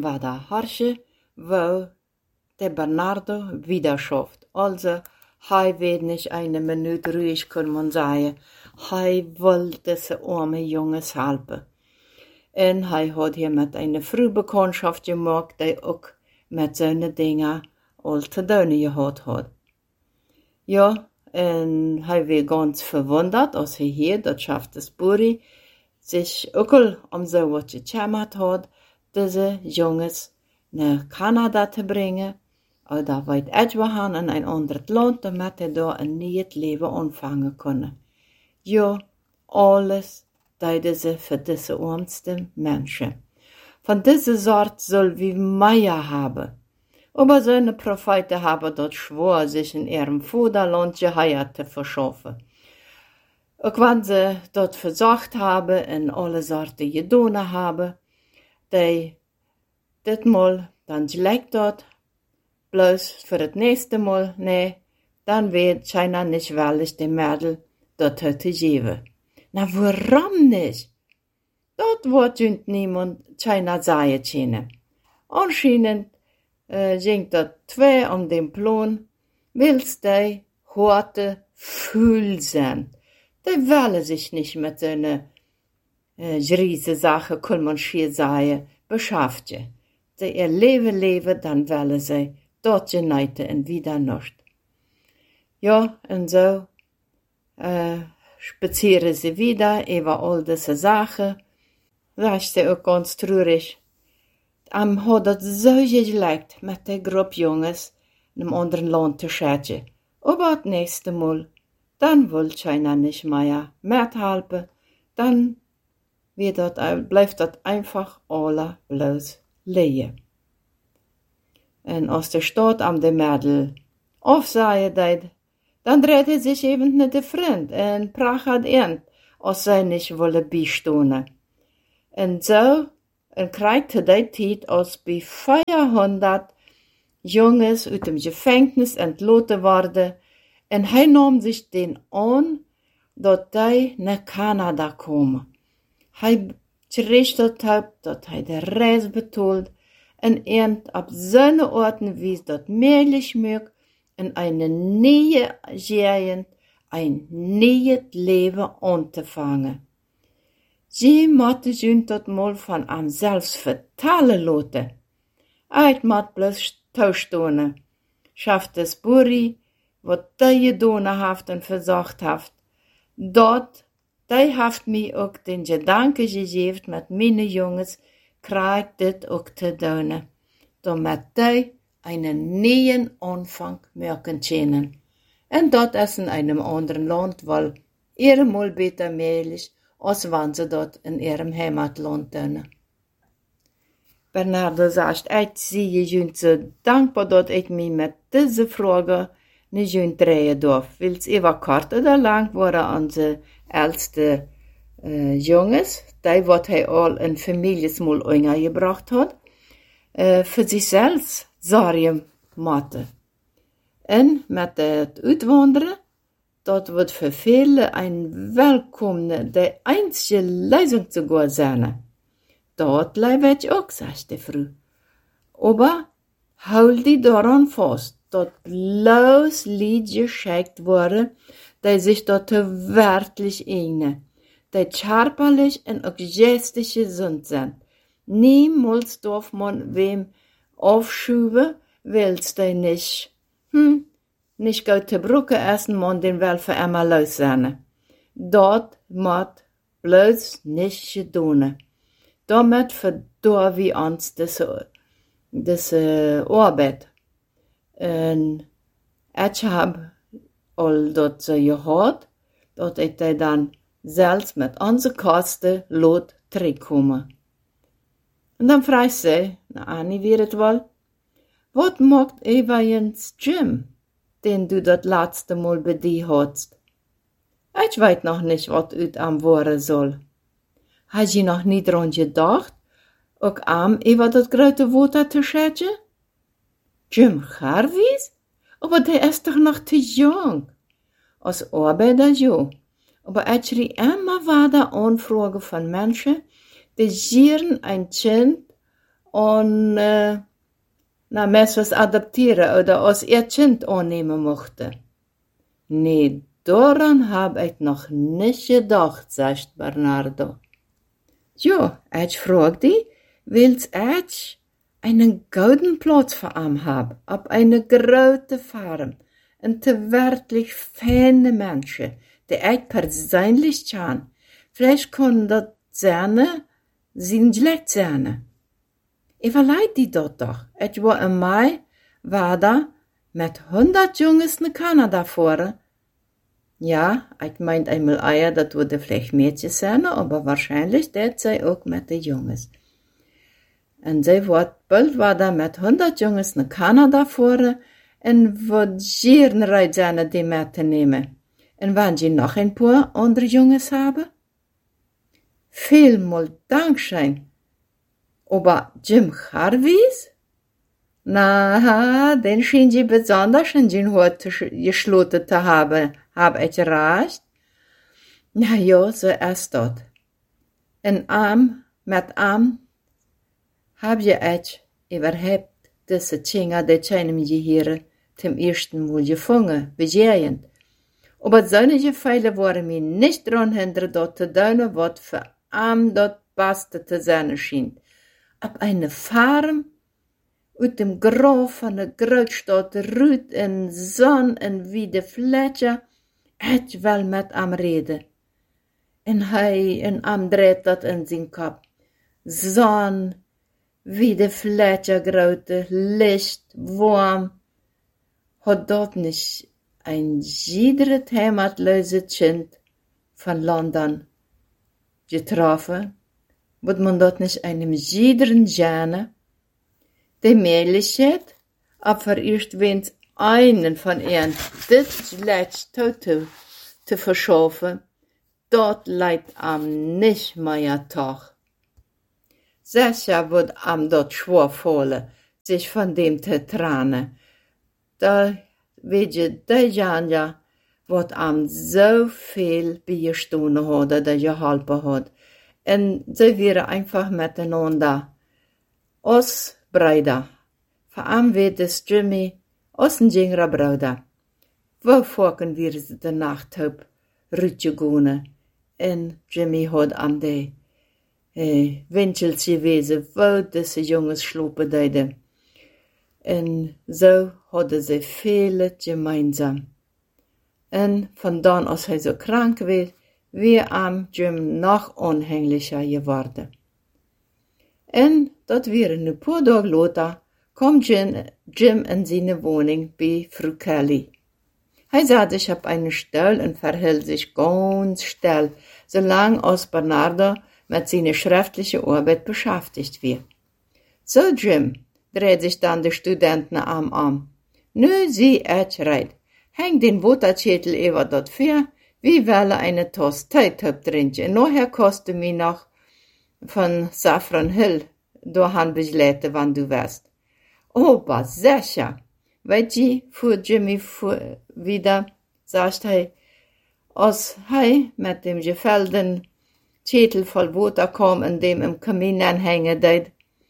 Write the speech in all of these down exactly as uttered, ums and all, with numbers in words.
war der Harsche, wo der Bernardo wieder schafft. Also, hij wird nicht eine Minute ruhig, kann man sagen. Hij will diese arme Jungs helfen. Und hij hat hier mit einer Frühbekanntschaft gemacht, die auch mit seinen Dingen all zu tun gehabt hat. Ja, und hij war ganz verwundert, als hij hier, dat schafft das Buri, sich auch um so was gekümmert hat, diese Jungs nach Kanada zu bringen, oder weit etwas in ein anderes Land, damit er da ein neues Leben anfangen kann. Ja, alles deide sie für diese ärmsten Menschen. Von dieser Sort soll wie Meier haben. Aber seine Propheten haben dort schwor, sich in ihrem Vaterland Geheirat zu verschaffen. Auch wenn sie dort versorgt haben und alle Sorten getan haben, die dit Mal dann gleich dort, bloß für das nächste Mal, nee, dann wird China nicht willig dem Mädel dort zu geben. Na, warum nicht? Dort wird jünd niemand China sagen können. Anscheinend äh, ging dort zwei um den Plan, willst die heute fühl sein. Die wollen sich nicht mit so einer äh, riesen Sache, kann man schier sagen, beschäftigen. Die ihr Leben leben, dann wollen sie dort geneiten und wieder nicht. Ja, und so äh, spazieren sie wieder über all diese Sachen. Das ist auch ganz traurig. Am hat das so gelegt, mit der Gruppe Jungs in einem anderen Land zu schätzen. Aber das nächste Mal, dann will China nicht mehr mithelfen, dann wird das, bleibt das einfach alle bloß liegen. Und aus der Stadt am der Mädel aufsahen, dann dreht er sich eben nicht der Freund und prachert ihn, als sei nicht wolle beistehen. Und so und kriegte die Zeit, als bei vierhundert Jungs aus dem Gefängnis entlassen worden, und er nahm sich den an, dass die nach Kanada kommen. Er gerichtet hat, dass er die Reise betont, und er ab seine Orten wies dort möglich mög, in eine neue Gegend, ein neues Leben anzufangen. Sie mochte jünd dort mal von am selbst vertalen lassen. Eit mot bloß tauschtone, schafft es Buri, wat die gedaan haft und versorgt haft. Dort, die haft mir auch den Gedanke gegeben, mit meine Jungs, krieg dit auch zu tun, damit die einen neuen Anfang merken können. Und dort ist in einem anderen Land, weil ihre mal besser möglich, als wenn sie dort in ihrem Heimatland tun. Bernardo sagt, ich sehe jünd so dankbar, dass ich mich mit dieser Frage nicht jünd drehen darf, weil es über kurz oder lang waren unsere älteste äh, Jungs, die, was er all in Families mal gebracht hat, äh, für sich selbst Sorgen machen. Und mit der Uitwanderen, dort wird für viele ein willkommene, die einzige Lösung zu gehen sein. Dort bleibe ich auch, sagt die Frau. Aber hol die daran fast, dort bloß Lied geschickt wurde, die sich dort wirklich eignen, die körperlich und auch geistig gesund sind. Niemals darf man wem aufschuben, willst du nicht, hm, nicht gut zu Brücke essen, man den will für einmal los sein. Dort muss bloß nicht getan. Damit verdorben wir uns diese, diese Arbeit. Und ich habe all dort so gehört, dass ich dann selbst mit unseren Kosten lot zurückkomme. Und dann frage ich sie, na Annie wird es wohl, was macht übrigens Jim, den du das letzte Mal bei dir hattest? Ich weiß noch nicht, was ut am worden soll. Hast du noch nie dran gedacht, auch am über das große Water zu schätzen? Jim Jarvis? Aber der ist doch noch zu jung. Als Arbeiter ja. Aber ich kriege immer wieder Anfragen von Menschen, die gieren ein Kind und äh, na, mes was adoptieren oder als ihr Kind annehmen mochte. Nee, daran hab ich noch nicht gedacht, sagt Bernardo. Jo, ich frag die, willst ich einen gouden Platz für ihn hab, ab eine große Farm, und te wirklich feine Menschen, die ich persönlich kann. Vielleicht können das seine, sein Geschlecht sein. Ich verleid die dort doch. Ich war im Mai, war da, mit hundert Jungs in Kanada vor. Ja, ich meint einmal Eier, das würde vielleicht Mädchen sein, aber wahrscheinlich das sei auch mit den Jungs. Und sie war, bald war da mit hundert Jungs in Kanada vor, und wird gieren reit sein, die mitzunehmen. Und wenn sie noch ein paar andere Jungs haben? Vielmal Dankeschön. Aber Jim Harveys? Na, den schien sie besonders in den Hut geschloten zu haben, hab ich recht? Na ja, so ist das. In Arm, mit Arm, hab je ich überhaupt diese Kinder, die keinem Gehirn zum ersten Mal gefangen, begehend. Aber solche Fälle waren mir nicht dran hindern, dort zu tun, was für Arm dort Beste zu sein schien. Ab eine Farm, uit dem Grau von der Großstadt, Rüt in Sonn und wie de Fletcher, ich will mit am reden. En hij en am dreht dat in zijn Kopf. Sonn, wie de Fletcher grote, Licht, warm. Hat dort nicht ein jiedere heimatlose Kind von London getroffen? Wird man dort nicht einem jiederen gerne? Die Möglichkeit, aber erst wenn einen von ihnen das letzte Toto zu verschaffen, dort leidt am nicht mehr Tag. Sicher wird am dort schwer fallen, sich von dem zu trennen. Da weet je, die Janja, wat am so viel begestohlen hat, oder geholfen hat. Und sie wären einfach miteinander. Os Brüder. Vor allem wird es Jimmy, os ein jüngerer Bruder. Wo folgen wir sie der Nacht hab, rütgegangen. Und Jimmy hat an die äh, Winchels gewesen, wo diese Jungs schlupen deiden. Und so hadden sie viele gemeinsam. Und von dann, als hij so krank werd, wir am Jim noch unhänglicher geworden. Und dat wären ein paar Tage later, kam Jim, Jim in seine Wohnung bei Frau Kelly. Er sah sich auf einen Stuhl und verhielt sich ganz still, solange als Bernardo mit seiner schriftlichen Arbeit beschäftigt wird. So, Jim, dreht sich dann der Studentenarm an. Nu, sieh ich reit. Häng den Waterschädel über dort für, wie welle eine Tasse Tee trinken. Nachher kostet mir noch von Saffron Hill, da han besleten, wann du wärst. Aber sicher, weißt du, fuhr Jimmy fuhr wieder, sagt er, als er mit dem gefällten Schädel voll Wasser kam, in dem im Kamin anhängen deed.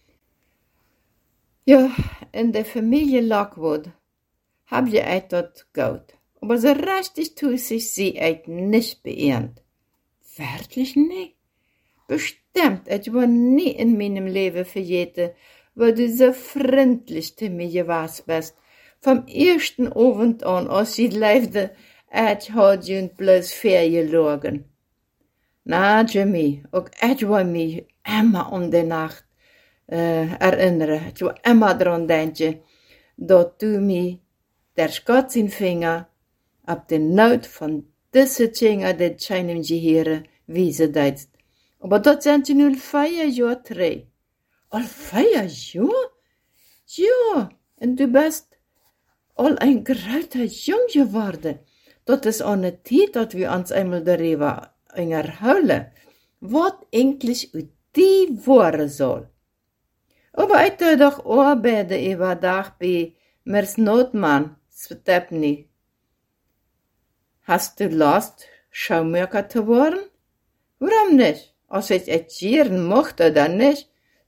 Ja, in der Familie Lockwood hab je eit dat gut. Aber so richtig tue sich sie eit nicht beehrt. Wirklich nicht? Bestimmt, ich war nie in meinem Leben vergeten, wo du so freundlich zu mir gewesen bist. Vom ersten Abend an, als sie lebte, ich hat sie bloß Ferien gelogen. Na, Jimmy, auch ich war mich immer um die Nacht äh, erinnern. Ich war immer dran denken, dass du mir der Gott sein Finger ab den Not von diese Kinder, die scheinen Gehirn wiesen deit. Aber dort sind sie nur vier Jahre drei. All vier Jahre? Ja, und du bist all ein großer Jung geworden. Dat ist auch nicht Zeit, dass wir uns einmal darüber erholen, was eigentlich ut die worden soll. Aber ich tue doch arbeiten über Tag bei Mirs Notmann, Stepney. Hast du Lust, Schaumöker zu werden? Warum nicht? Als ich erzählen mochte oder nicht,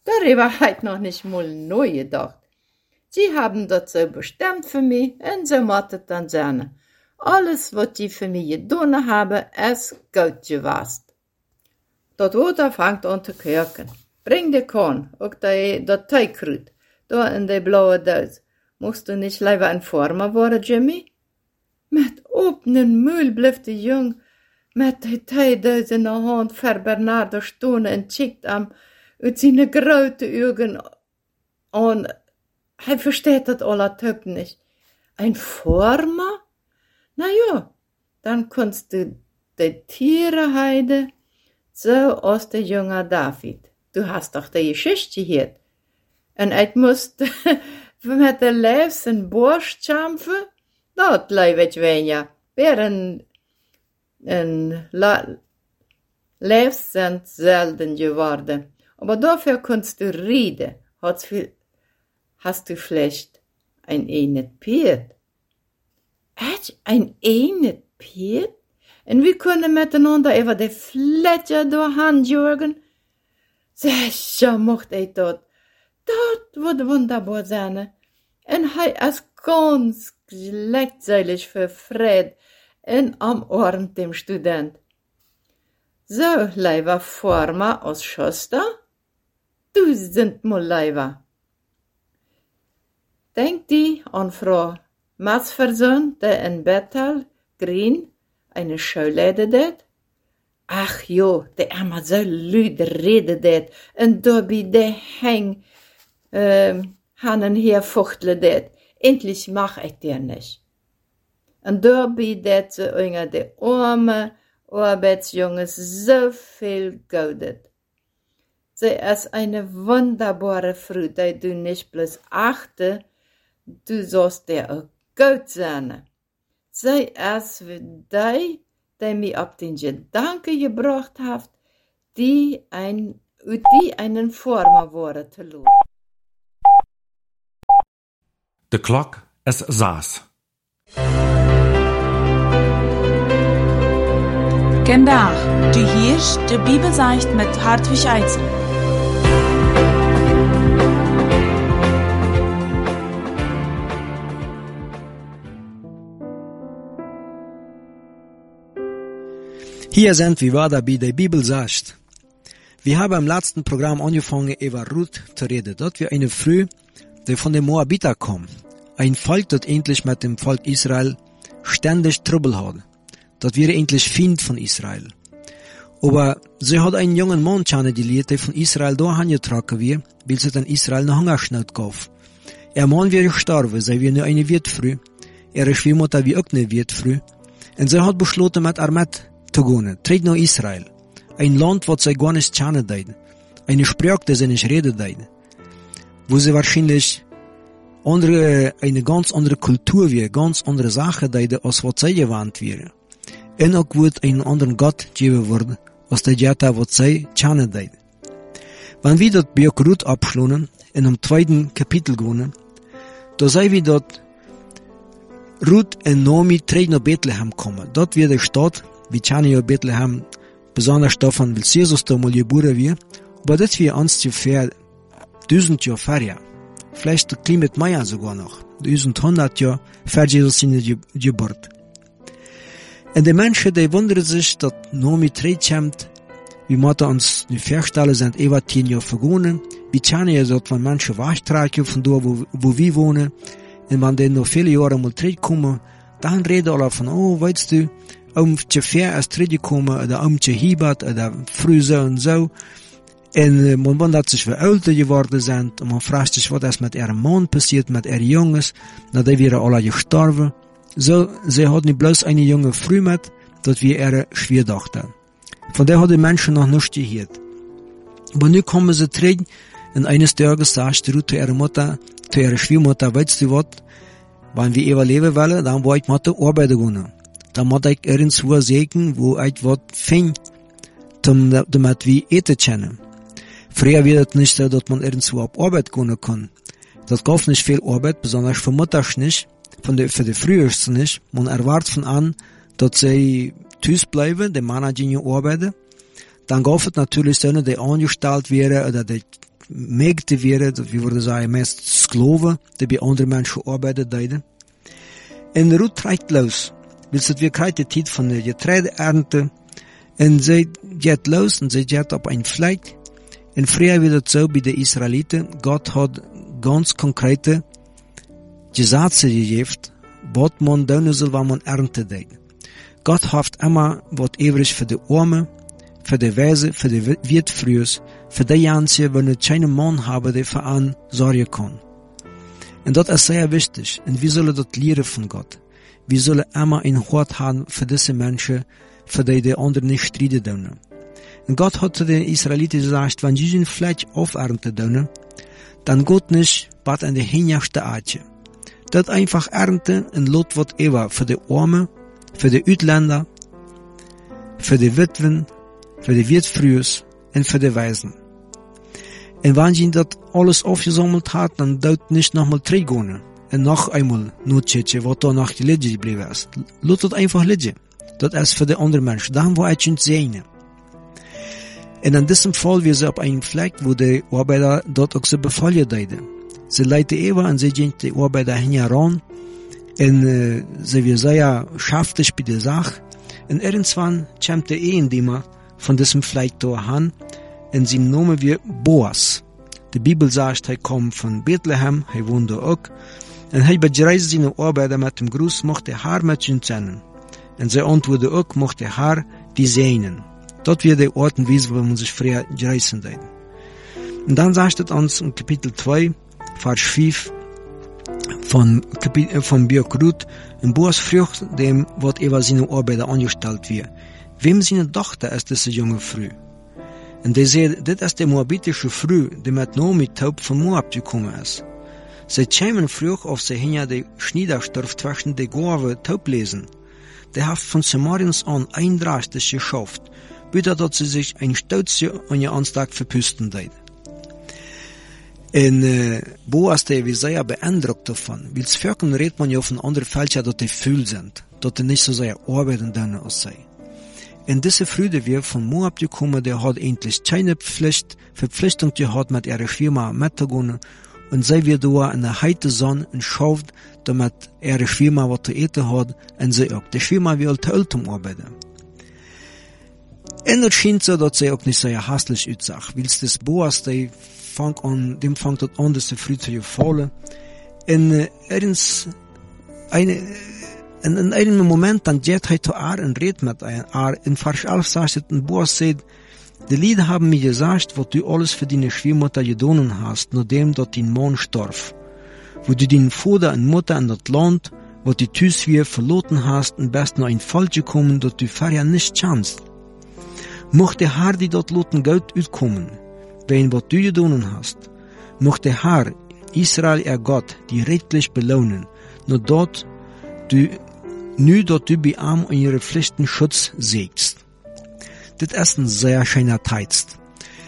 Darüber hat noch nicht mal neu gedacht. Sie haben das so bestimmt für mich und so macht es dann sein. Alles, was die für mich getan haben, ist gut gewesen. Das Water fängt an zu kochen. Bring die Korn, auch das Teigkrut, da in die blaue Dose. Musst du nicht lieber ein Farmer worden, Jimmy? Mit offenen Müll blieb der Jung mit der Teidose in der Hand vor Bernardo stehen und schickt am mit seine großen Augen an. Er versteht das aller Typ nicht. Ein Farmer? Na ja, dann kannst du die Tiere heiden, so als der junge David. Du hast doch die Geschichte gehört. Und ich musste mit der Leibs in Borst kämpfen. Das lebt weniger. Während ein Leibs sind selten geworden. Aber dafür kannst du reden. Hast du vielleicht ein einet Pferd? Echt? Ein einet Pferd? Und wir können miteinander über die Fletcher durchhandjürgen? Sicher mocht ich das. Das würde wunderbar sein. Und er ist ganz glückselig für Fred und am Ohren dem Student. So, lieber Farmer aus Schuster, du sind mal lieber. Denk die an Frau Masferson, der in Bethel Green eine Show ledet? Ach jo, der immer so lüd redet und dabei der Heng ähm, hanen hier fuchtle det. Endlich mach ich dir nicht. Und dabei det so unter de arme Arbeitsjunges so viel Gaudet. Sie ist eine wunderbare Frau, die du nicht bloß achte, du sollst dir auch gut sein. Sie ist wie die, die mich auf den Gedanke gebracht hat, die, ein, die einen Farmer worden zu lassen. De klok is zes. Vandaag, du hörst de Bibelseicht mit Hartwig Eitzel. Hier sind wir wieder bei der Bibelseicht. Wir haben im letzten Programm angefangen, über Ruth zu reden. Dort wir eine Frau, die von den Moabiter kommt. Ein Volk, das endlich mit dem Volk Israel ständig Trouble hat. Das wäre endlich Feind von Israel. Aber sie hat einen jungen Mann kennengelernt, der von Israel da angetragen wird, weil sie dann Israel eine Hungersnot gab. Ihr Mann wäre gestorben, sie wäre nur eine Wirtfrau. Ihre Schwiegermutter wie auch eine Wirtfrau. Und sie hat beschlossen, mit Armet zu gehen, tritt nach Israel. Ein Land, das sie gar nicht kennen deit. Eine Sprache, die sie nicht reden deit. Wo sie wahrscheinlich andere, eine ganz andere Kultur wäre, ganz andere Sache deit, als was sie gewandt wäre. Und auch wird einen anderen Gott geben worden, als der Jetta, was sie kennen deit. Wenn wir dort Buch Ruth abschlossen, in dem zweiten Kapitel gehen, da sehen wir dort, Ruth und Naomi treten nach Bethlehem kommen. Dort wird die Stadt, wir kennen ja Bethlehem, besonders davon, weil Jesus da mal geboren wird, aber das wird ungefähr tausend Jahre vorher. Vielleicht ein klein mit mehr sogar noch. tausendhundert Jahre vor Jesus seine Geburt. Und die Menschen, die wundern sich, dass Naomi kommt, wie wir uns die vorstellen, sind über zehn Jahre vergangen. Wir kennen ja, dass wenn Menschen wegtragen von da, wo, wo wir wohnen, und wenn die noch viele Jahre mal kommen, dann reden alle von, oh, weißt du, um zu fair als kommen, oder um zu hiebert, oder früh so und so. Und äh, man wundert sich, wie älter geworden sind, und man fragt sich, was ist mit ihrem Mann passiert, mit ihren Jungs, na, die wären alle gestorben. So, sie hat nicht bloß eine junge Frau mit, das wir ihre Schwiegertochter. Von der hat die Menschen noch nichts gehört. Aber nun kommen sie zurück, und eines Tages sagt Ruth zu ihrer Mutter, zu ihrer Schwiegermutter, weißt du was, wenn wir überleben wollen, dann wollte ich mit der Arbeit gehen. Dann muss ich irgendwo sägen, wo ich was finde, damit wir eten können. Früher wird es nicht so, dass man irgendwo auf Arbeit gehen kann. Das gab nicht viel Arbeit, besonders für Mutter nicht, von der, für die Früheste nicht. Man erwartet von an, dass sie Tüß bleiben, die Männer gehen arbeiten. Dann gab es natürlich so, die angestellt wären, oder die Mägde wären, wie würde sagen, meest Sklaven, die bij andere Menschen arbeiten deden. En Ruth treibt los. Willst du, wir krijgen de tijd van de Getreideernte. En zij gaat los en zij gaat op een vlek. En früher wird es so bei den Israeliten, Gott hat ganz konkrete Gesetze gegeben, was man tun soll, wenn man Ernte deed. Gott hat immer was übrig für die Armen, für die Weise, für die Wirtfrühs, für die Janse, wenn es keinen Mann haben, der für einen sorgen kann. Und das ist sehr wichtig. Und wir sollen das lernen von Gott. Wir sollen immer ein Hort haben für diese Menschen, für die die anderen nicht streiten tun. Und Gott hat zu den Israeliten gesagt, wenn sie ein Fleisch aufernten tun, dann geht nicht, was an der hinjagste Aatje. Das einfach ernten und lot whatever für die Armen, für die Utländer, für die Witwen, für die Wirtfrühs und für die Weisen. Und wenn sie das alles aufgesammelt hat, dann dauert nicht nochmal zurückgehen und noch einmal nutschen, was da noch gelegen geblieben ist. Lot das einfach liegen. Das ist für die anderen Menschen. Da haben wir etwas sehen. Und in diesem Fall, wir sind auf einem Fleck, wo die Arbeiter dort auch so befallen deiden. Sie leiten über und sie gehen die Arbeiter heran und äh, sie wir sehr schaftig bei der Sache. Und irgendwann kommt der Ehendiener von diesem Fleck da an und sie nennen wir Boas. Die Bibel sagt, er kommt von Bethlehem, er wohnt da auch. Und er begreift seine Arbeiter mit dem Gruß, macht der Haar mit den Zähnen. Und sie antworten auch, macht der Haar die Sehnen. Dort wird der Ort und Wiese, wo man sich früher gereisen hat. Und dann sagt es uns in Kapitel zwei, Vers fünf, von, Kapitel, von Biokrut, und Boas fragt dem, was über seine Arbeiter angestellt wird. Wem seine Tochter ist diese junge Früh? Und der sagt, das ist die moabitische Früh, die mit Naomi Taub von Moab gekommen ist. Sie kämen früh auf sie hin, die Schniederstorf zwischen die Gorve Taub lesen. Der hat von Samariens an eindrastig geschafft, bitte, dass sie sich ein Stützchen an ihr Anstag verpüsten deed. En äh, Boas, der wie sehr beeindruckt davon, weil es Völkern redet man ja von anderen Fälschern, dass die fühl sind, dass die nicht so sehr arbeiten können als sie. Und diese Früde wir von Moab gekommen, der hat endlich keine Pflicht, Verpflichtung gehabt mit ihrer Firma mitzugehen, und sie wird da in der heite Sonne und schafft, damit ihre Firma was zu eten hat, und sie auch. Die Firma will zu Ultum arbeiten. Und es scheint so, dass sie auch nicht sehr hastig aussagt, weil es das Boas, der fängt an, dem fängt das an, dass die Früh zu gefallen. Und äh, ergens, eine, in, in einem Moment, dann geht er zu Ar und redet mit Ar. In Vers elf sagt es, und Boas sagt, die Lieder haben mir gesagt, was du alles für deine Schwiegermutter getan hast, nachdem dort dein Mann starb. Wo du deinen Vater und Mutter in das Land, wo du tüß wir verloren hast, und bist noch ein Fall gekommen, dass du vorher nicht kannst. Mocht der Herr die dort loten Geld utkommen, wenn was du getan hast. Mocht der Herr, Israel, er Gott, die rechtlich belohnen, nur dort du, nur dort du bei ihm und ihre Pflichten Schutz sägst. Das ist ein sehr schöner Text.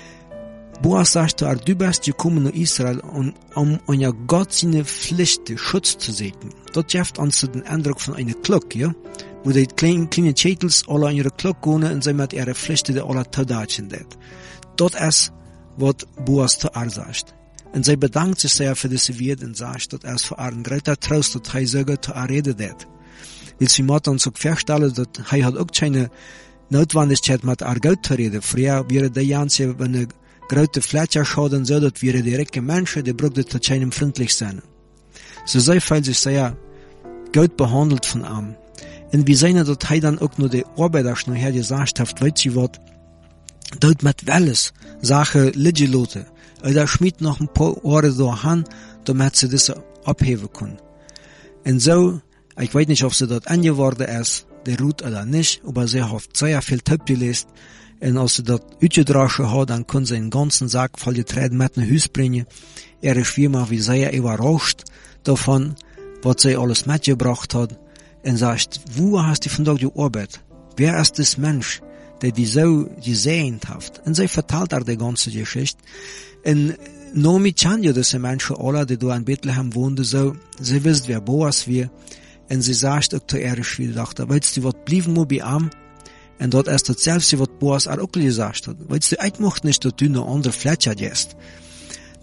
Boas sagt, du bist gekommen nach Israel, um, um an ja Gott seine Pflichten Schutz zu sägen. Dort gibt uns den Eindruck von einer Glocke, ja? Wo die kleinen, kleinen Schädels alle an ihre Glocke gehen und sie mit ihrer Pflichten alle Taudatschen det. Dort ist, was Boas zu ihr sagt. Und sie bedankt sich sehr für diese Wert und sagt, dass er für einen großen Trost, dass er sogar zu ihr redet det. Weil sie muss uns auch feststellen, dass er hat auch keine Notwendigkeit mit ihr Geld zu reden. Früher wäre der Janse, wenn eine große Fletcher schaden so, dass wäre die reiche Menschen, die braucht zu keinem freundlich sein. So sei fühlt sich sehr gut behandelt von ihm. Und wir sehen, dass er dann auch nur die Arbeiter schnell gesagt hat, weißt du was, dort mit Welles Sache liegen lassen. Oder schmied noch ein paar Ohren da an, damit sie das abheben können. Und so, ich weiß nicht, ob sie dort angeworden ist, der Ruth oder nicht, aber sie hat sehr viel Tipp gelesen. Und als sie dort ausgedraschen hat, dann können sie einen ganzen Sack voll Getreide mit nach Hause bringen. Ihre Firma wie sehr überrascht davon, was sie alles mitgebracht hat. Und sagt, wo hast du von dort gearbeitet? Wer ist das Mensch, der die so gesehen hat? Und sie verteilt er die ganze Geschichte. Und Naomi kennt ja diese Menschen alle, die da in Bethlehem wohnen, so, sie wissen, wer Boas wir. Und sie sagt auch zu ihrer Schwiegertochter, weißt du, was blieben wir bei ihm? Und dort ist das selbst, was Boas auch gesagt hat. Weißt du, ich möchte nicht, dass du noch andere Fletcher gehst.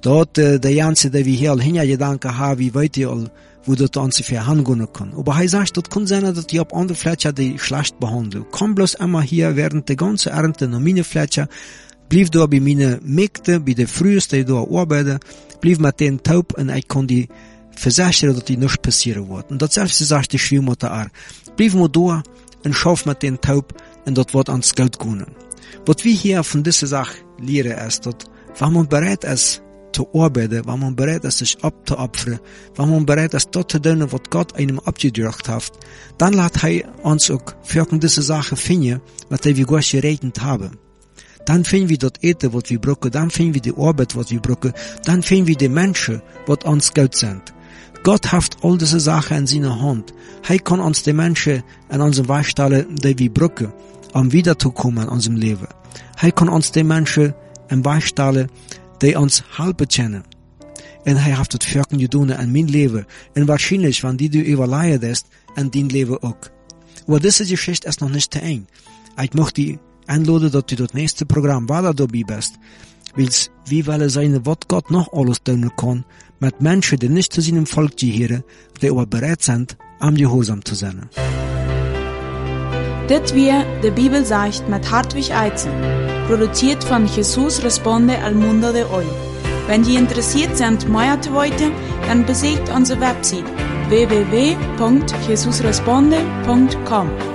Dort, äh, der ganze, der wir hier all hinja Gedanken haben, wie weit ihr all, wo dort an sich verhandeln kann. Aber er sagt, dort kann sein, dass die auf andere Fletcher die schlecht behandeln. Komm bloß einmal hier während der ganzen Ernte noch meine Fletcher, blieb da bei meine Mägde, bei der Frühste, die da arbeiten, blieb mit denen taub und ich kann die versichern, dass die nichts passieren wird. Und das selbst sagt die Schwiegermutter auch. Blieb mal da und schaff mit denen taub und dort wird ans Geld gehen. Was wir hier von dieser Sache lernen ist, dass, wenn man bereit ist, zu arbeiten, wenn man bereit ist, sich abzuopfern, wenn man bereit ist, das zu tun, was Gott einem abgedrückt hat, dann lässt er uns auch für diese Sache finden, was wir Gott geregnet haben. Dann finden wir das Eten, was wir brauchen, dann finden wir die Arbeit, was wir brauchen, dann finden wir die Menschen, was uns gut sind. Gott hat all diese Sachen in seiner Hand. Er kann uns die Menschen in unserem Weg stellen, die wir brauchen, um wiederzukommen in unserem Leben. Er kann uns die Menschen im Weg stellen, die uns helfen können. Und er hat das Wirken getan in mein Leben. Und wahrscheinlich, wenn die du überleihen lässt, in dein Leben auch. Aber diese Geschichte ist noch nicht zu Ende. Ich möchte dich einladen, dass du das nächste Programm weiter dabei bist. Weil wir wollen sehen, was Gott noch alles tun kann, mit Menschen, die nicht zu seinem Volk gehören, die aber bereit sind, am Gehorsam zu sein. Das wir die Bibel sagt mit Hartwig Eizen, produziert von Jesus Responde al Mundo de Hoy. Wenn Sie interessiert sind, mehr zu wissen, dann besucht unsere Website w w w punkt jesus responde punkt com.